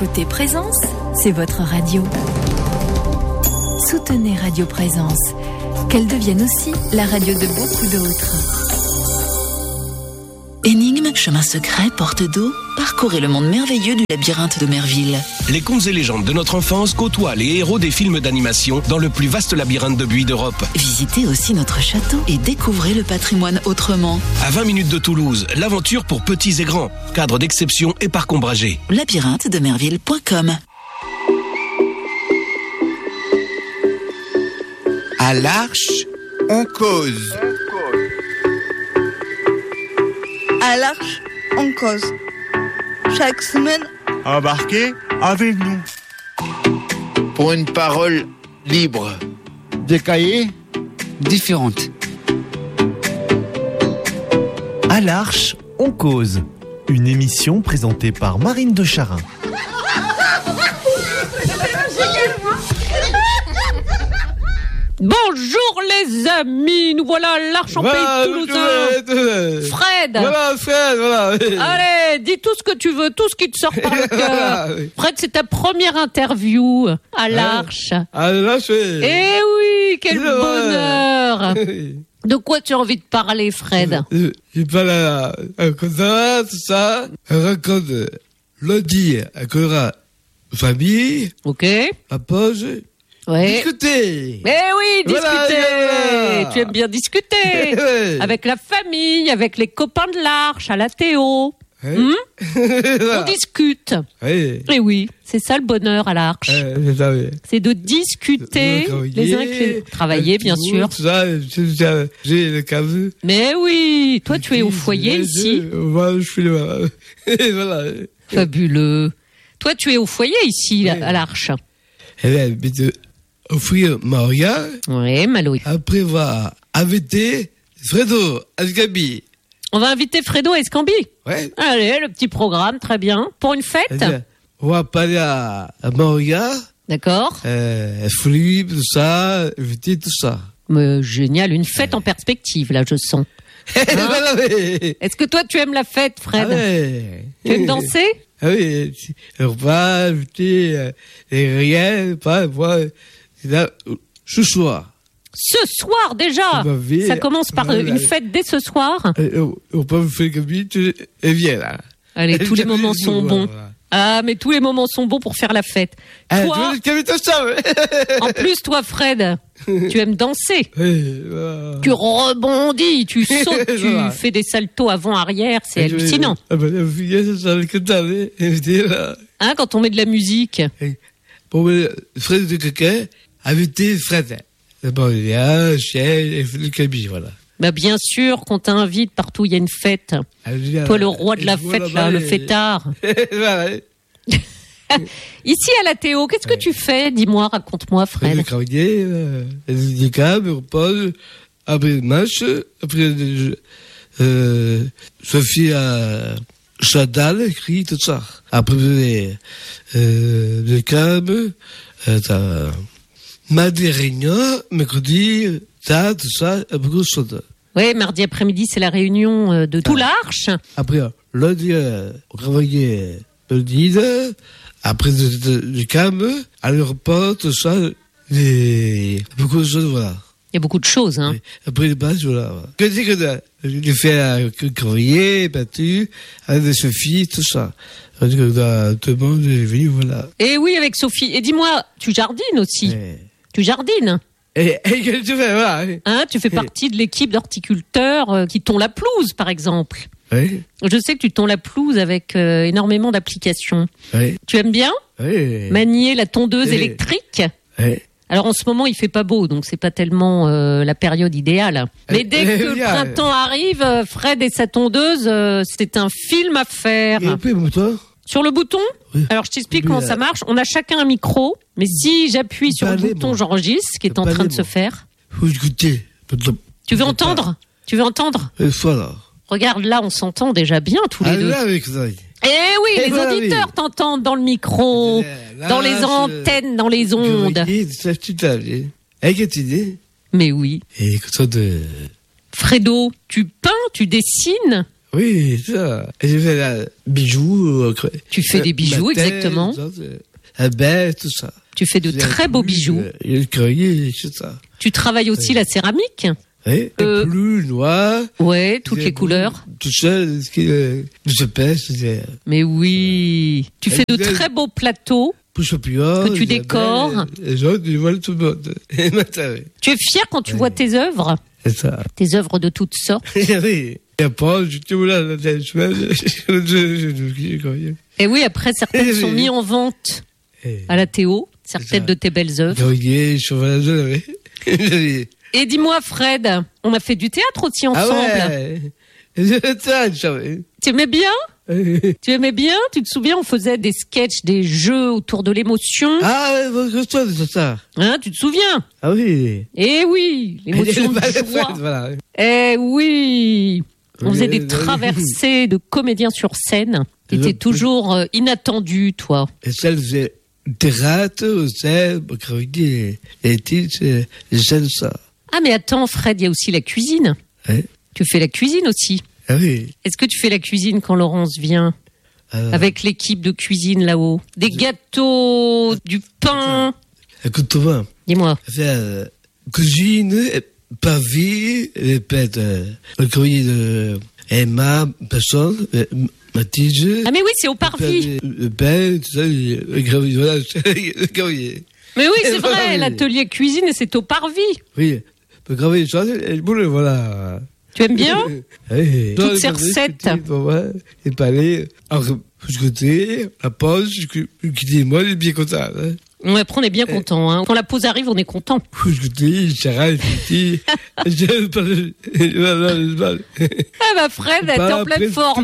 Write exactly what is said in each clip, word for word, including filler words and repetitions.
Écoutez Présence, c'est votre radio. Soutenez Radio Présence, qu'elle devienne aussi la radio de beaucoup d'autres. Énigmes, chemins secrets, portes d'eau, parcourez le monde merveilleux du labyrinthe d'Omerville. Les contes et légendes de notre enfance côtoient les héros des films d'animation dans le plus vaste labyrinthe de buis d'Europe. Visitez aussi notre château et découvrez le patrimoine autrement. À vingt minutes de Toulouse, l'aventure pour petits et grands. Cadre d'exception et parc ombragé. labyrinthe d'Omerville point com. À l'Arche, on cause. À l'Arche, on cause. Chaque semaine, embarquez avec nous. Pour une parole libre. Des cahiers différentes. À l'Arche, on cause. Une émission présentée par Marine de Charin. Bonjour les amis, nous voilà à l'Arche en voilà, pays toulousain. Fred. Voilà Fred, voilà. Allez, dis tout ce que tu veux, tout ce qui te sort par le cœur. Fred, c'est ta première interview à l'Arche. À l'Arche. Eh oui, quel bonheur. De quoi tu as envie de parler, Fred? Je parle à la ça, tout ça. Je raconte lundi à la famille. Ok. La pause. Ouais. Discuter. Eh oui, discuter. Voilà, voilà. Tu aimes bien discuter. Ouais. Avec la famille, avec les copains de l'Arche, à la Théo. Ouais. Hum Voilà. On discute. Ouais. Et oui, c'est ça le bonheur à l'Arche. Ouais, c'est ça, oui. C'est de discuter les uns avec les autres. Travailler, bien tout, sûr. Tout ça, j'ai le cave. Mais oui, toi tu es au foyer ici. Voilà, je suis là. Voilà. Fabuleux. Toi tu es au foyer ici, Ouais. à l'Arche. Eh bien, mais offrir Maria. Oui, Malo. Après, on va inviter Fredo Asgabi. On va inviter Fredo Escambi. Ouais. Allez, le petit programme, très bien. Pour une fête. C'est-à-dire, on va parler à, à Maria. D'accord. Euh, fruits, tout ça, inviter tout ça. Mais génial, une fête en perspective, là, je sens. Hein? Voilà, mais... Est-ce que toi, tu aimes la fête, Fred? Ah ouais. Tu aimes danser? Ah oui, on va inviter euh, et rien, pas moi. C'est là, ce soir. Ce soir, déjà! On va vivre- Ça commence par voilà. une fête dès ce soir. Euh, On, on peut me faire comme ça, tu et viens là. Allez, tous les moments Voilà. sont bons. Ah, mais tous les moments sont bons pour faire la fête. Ah, Toi, tu veux que je ça, ouais. en plus, toi, Fred, tu aimes danser. Oui, voilà. Tu rebondis, tu sautes, tu Voilà. fais des saltos avant-arrière, c'est Et je- hallucinant. Ah ben, la fille, ça, ça, que t'as, mais, inviter là. Hein, quand on met de la musique. Bon, mais, Fred de quelqu'un, inviter Fred. D'abord, il y a un chien et le cabis, voilà. Bah, bien sûr qu'on t'invite partout, il y a une fête. Alors, Toi, le roi de la fête, là, le fêtard. Voilà. Ici, à la Théo, qu'est-ce que tu fais? Dis-moi, raconte-moi, Je Fred. travaillais, euh, des câbles, on repose, après le match, après, je- euh, Sophie a Chadal écrit tout ça. Après, les, euh, le câble, euh, t'as mardi réunion, mercredi, t'as tout ça, beaucoup de choses. Oui, mardi après-midi, c'est la réunion euh, de tout l'Arche. Après, lundi, euh, on travaillait le dix, après le, le, le câble, à l'aéroport, tout ça, les, beaucoup de choses, voilà. Il y a beaucoup de choses, hein. Oui. Après les bases, voilà. Que dis que j'ai fait un courrier, battu, avec des Sophie, tout ça. Tout le monde est venu, voilà. Et oui, avec Sophie. Et dis-moi, tu jardines aussi. Et, Tu jardines. et, et qu'est-ce que tu fais, voilà. Hein, tu fais partie de l'équipe d'horticulteurs euh, qui tond la pelouse, par exemple. Oui, Je sais que tu tonds la pelouse avec euh, énormément d'applications. oui, Tu aimes bien oui. manier la tondeuse Oui. électrique? Oui. Alors en ce moment, il fait pas beau, donc c'est pas tellement euh, la période idéale. Mais Eh, dès eh, que le bien. printemps arrive, euh, Fred et sa tondeuse, euh, c'est un film à faire. Et puis, moteur, Sur le bouton? Oui. Alors je t'explique Oui, comment euh, ça marche. On a chacun un micro, mais si j'appuie sur le Parlez, bouton, moi. j'enregistre, ce qui est en Parlez, train de se moi. faire. faut écouter. Tu veux entendre? Tu veux entendre? Et voilà. Regarde, là, on s'entend déjà bien tous les Ah, deux. là, avec ça. Eh oui, Et les voilà, auditeurs oui. t'entendent dans le micro, Là, dans les je- antennes, dans les ondes. Courrier, tout ça, tu t'as vu. Et qu'est-ce que tu dis? Mais oui. Et écoute ça de... Fredo, tu peins, tu dessines? Oui, ça. Et j'ai fait là, bijoux. Euh, tu fais euh, des bijoux, tête, exactement. La bête, tout ça. Tu fais de très beaux bijoux. Il y a le cueillir, tout ça. Tu travailles aussi oui. la céramique. Oui, euh, bleu, noir. Ouais, toutes les couleurs. Tout seul, ce qui se pèse. Mais oui. Tu fais de très beaux plateaux. Que tu décores. Les gens, ils voient tout le monde. Tu es fier quand tu oui. vois tes œuvres. C'est ça. Tes œuvres de toutes sortes. Oui. Et après, je te là, la semaine. Et oui, après, certaines sont mises en vente à la Théo. Certaines de tes belles œuvres. Et dis-moi, Fred, on a fait du théâtre aussi ensemble. Ah ouais. Tu aimais bien? Tu aimais bien? Tu te souviens, on faisait des sketchs, des jeux autour de l'émotion. Ah ouais, c'est ça. Hein, tu te souviens? Ah oui. Eh oui, l'émotion de joie. Voilà. Eh oui. On faisait des traversées de comédiens sur scène. T'étais toujours euh, inattendu, toi. Et ça faisait théâtre, scène, et titres, j'aime ça. Ah mais attends, Fred, il y a aussi la cuisine. Ouais. Tu fais la cuisine aussi. Ah oui. Est-ce que tu fais la cuisine quand Laurence vient euh... avec l'équipe de cuisine là-haut? Des gâteaux, du pain. Écoute-moi. Dis-moi. Euh, cuisine, pavé, répète, euh, le courrier de Emma, personne, Mathilde. Ah mais oui, c'est au parvis. Le pain, tout ça, le courrier, voilà, le courrier. Mais oui, c'est vrai, l'atelier cuisine, c'est au parvis. Oui, le courrier, et le boulot, voilà. Tu aimes bien? Oui. Toutes ces recettes. Et palais, alors, je côté, la pause, je dis moi, je suis bien content. Hein. Ouais, après, on est bien content. Hein. Quand la pause arrive, on est content. Je dis, Charles, je dis, j'aime pas le. Ah bah, Fred, t'es en pleine forme.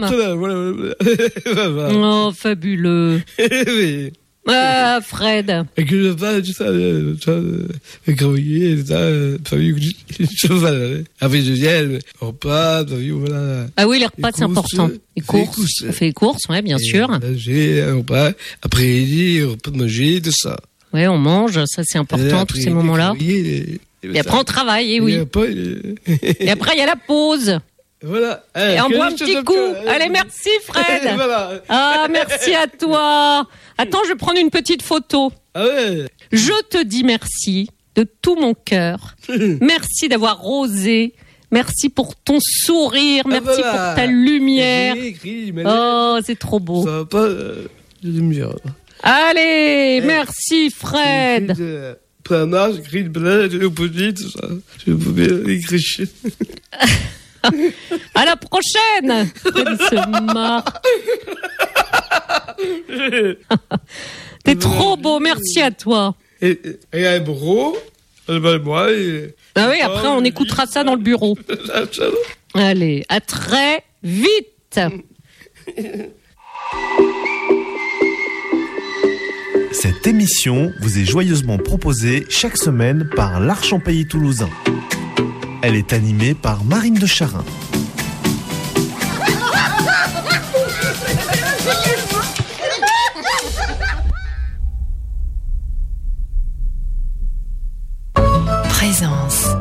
Oh, fabuleux. Oui. Ah, Fred. Et que je parle de ça, le courrier, ça, famille, cheval. Après, je viens, repas, voilà. Ah oui, les repas, c'est important. Les courses. On fait les courses, ouais, bien sûr. Manger, un repas, après-midi, repas de manger, tout ça. Ouais, on mange, ça, c'est important, tous ces moments-là. Et après, on travaille, et oui. Et après, il y a la pause. Voilà. Et on boit un petit coup. Allez, merci, Fred. Voilà. Ah, merci à toi. Attends, je vais prendre une petite photo. Ah ouais. Je te dis merci de tout mon cœur. Merci d'avoir osé. Merci pour ton sourire. Ah merci voilà. pour ta lumière. Écrit, oh, c'est trop beau. Ça va pas euh, de lumière. Allez, eh, merci, Fred. Après un âge, j'écris une blague, j'ai l'opposite, tout ça. Je peux bien écrire. À la prochaine. Elle se marre. T'es trop beau, merci à toi. Et il y a un bureau, moi. Et... Ah oui, après on écoutera ça dans le bureau. Allez, à très vite. Cette émission vous est joyeusement proposée chaque semaine par l'Arche en Pays toulousain. Elle est animée par Marine de Charin. Présence.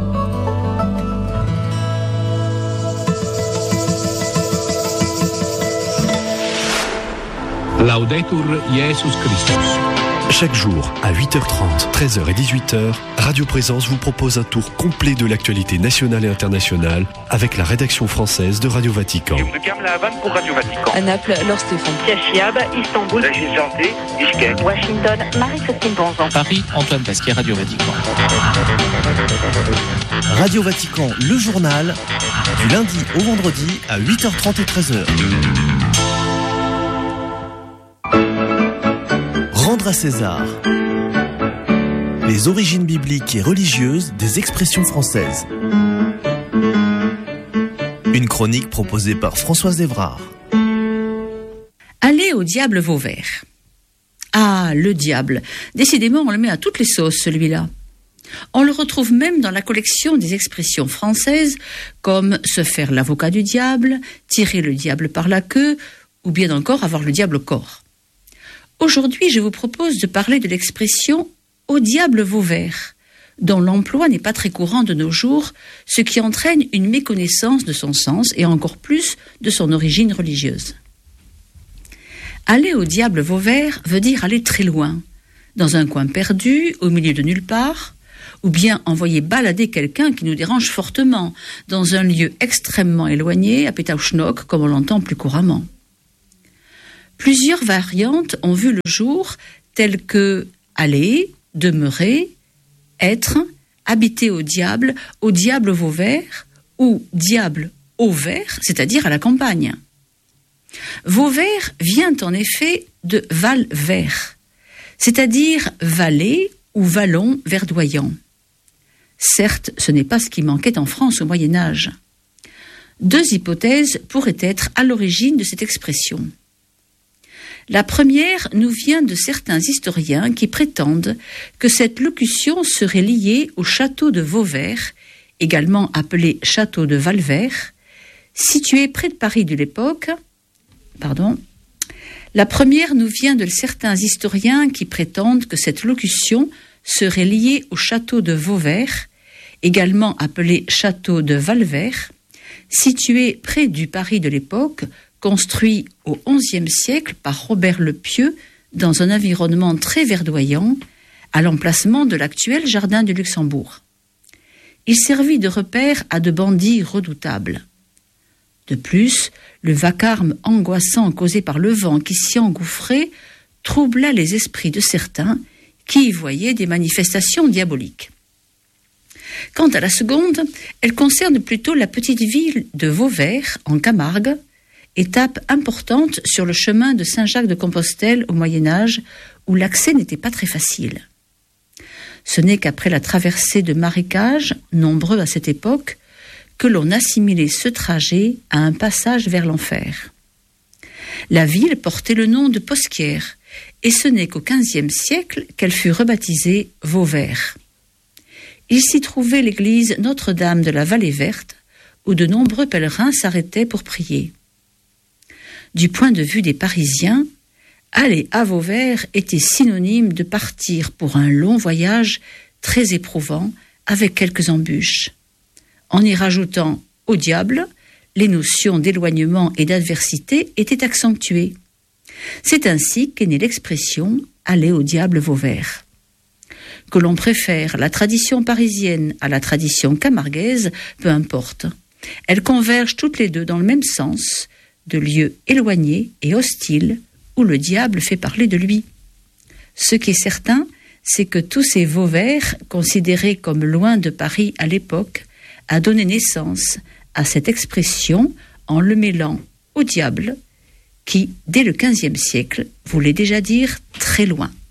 Laudetur Jesus Christus. Chaque jour, à huit heures trente, treize heures et dixhuit heures, Radio Présence vous propose un tour complet de l'actualité nationale et internationale avec la rédaction française de Radio Vatican. Pour Radio Vatican. À Naples, Laure Stéphane. Cachiab, Istanbul. Régis Santé, Bishkek. Washington, Marie-Christine Bonzan. Paris, Antoine Pasquier, Radio Vatican. Radio Vatican, le journal, du lundi au vendredi à huit heures trente et treize heures. Rendre à César. Les origines bibliques et religieuses des expressions françaises. Une chronique proposée par Françoise Evrard. Allez au diable Vauvert. Ah, le diable. Décidément, on le met à toutes les sauces, celui-là. On le retrouve même dans la collection des expressions françaises, comme se faire l'avocat du diable, tirer le diable par la queue, ou bien encore avoir le diable au corps. Aujourd'hui, je vous propose de parler de l'expression « au diable Vauvert », dont l'emploi n'est pas très courant de nos jours, ce qui entraîne une méconnaissance de son sens et encore plus de son origine religieuse. Aller au diable Vauvert veut dire aller très loin, dans un coin perdu, au milieu de nulle part, ou bien envoyer balader quelqu'un qui nous dérange fortement, dans un lieu extrêmement éloigné, à Pétauschnock, comme on l'entend plus couramment. Plusieurs variantes ont vu le jour, telles que aller, demeurer, être, habiter au diable, au diable Vauvert, ou diable au vert, c'est-à-dire à la campagne. Vauvert vient en effet de val-vert, c'est-à-dire vallée ou vallon verdoyant. Certes, ce n'est pas ce qui manquait en France au Moyen-Âge. Deux hypothèses pourraient être à l'origine de cette expression. La première nous vient de certains historiens qui prétendent que cette locution serait liée au château de Vauvert, également appelé château de Valvert, situé près de Paris de l'époque. Pardon. La première nous vient de certains historiens qui prétendent que cette locution serait liée au château de Vauvert, également appelé château de Valvert, situé près du Paris de l'époque, construit au onzième siècle par Robert le Pieux dans un environnement très verdoyant, à l'emplacement de l'actuel jardin du Luxembourg. Il servit de repère à de bandits redoutables. De plus, le vacarme angoissant causé par le vent qui s'y engouffrait troubla les esprits de certains qui y voyaient des manifestations diaboliques. Quant à la seconde, elle concerne plutôt la petite ville de Vauvert, en Camargue, étape importante sur le chemin de Saint-Jacques-de-Compostelle au Moyen-Âge, où l'accès n'était pas très facile. Ce n'est qu'après la traversée de marécages, nombreux à cette époque, que l'on assimilait ce trajet à un passage vers l'enfer. La ville portait le nom de Posquière, et ce n'est qu'au quinzième siècle qu'elle fut rebaptisée Vauvert. Il s'y trouvait l'église Notre-Dame de la Vallée Verte, où de nombreux pèlerins s'arrêtaient pour prier. Du point de vue des Parisiens, aller à Vauvert était synonyme de partir pour un long voyage très éprouvant avec quelques embûches. En y rajoutant au diable, les notions d'éloignement et d'adversité étaient accentuées. C'est ainsi qu'est née l'expression « aller au diable Vauvert ». Que l'on préfère la tradition parisienne à la tradition camarguaise, peu importe. Elles convergent toutes les deux dans le même sens, de lieux éloignés et hostiles où le diable fait parler de lui. Ce qui est certain, c'est que tous ces Vauvert, considérés comme loin de Paris à l'époque, a donné naissance à cette expression en le mêlant au diable, qui, dès le quinzième siècle, voulait déjà dire très loin.